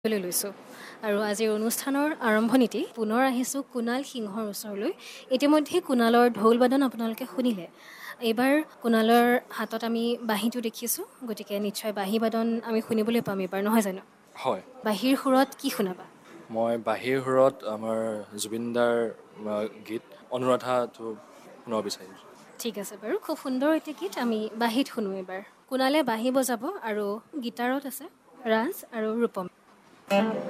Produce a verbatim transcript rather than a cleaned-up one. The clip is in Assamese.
লৈ লৈছোঁ আৰু আজিৰ অনুষ্ঠানৰ আৰম্ভণিতে পুনৰ আহিছোঁ কুণাল সিংহৰ ওচৰলৈ। ইতিমধ্যে কুণালৰ ঢোল বাদন আপোনালোকে শুনিলে। এইবাৰ কুণালৰ হাতত আমি বাঁহীটো দেখিছোঁ, গতিকে নিশ্চয় বাঁহী বাদন আমি শুনিবলৈ পাম এইবাৰ, নহয় জানো? হয়, বাঁহীৰ সুৰত কি শুনাবা? মই বাঁহীৰ সুৰত আমাৰ জুবিনদাৰ গীত অনুৰাধাটো শুনাব বিচাৰিছোঁ। ঠিক আছে বাৰু, খুব সুন্দৰ এটি গীত আমি বাঁহীত শুনো এইবাৰ। কুণালে বাঁহী বজাব আৰু গীটাৰত আছে ৰাজ আৰু ৰূপম।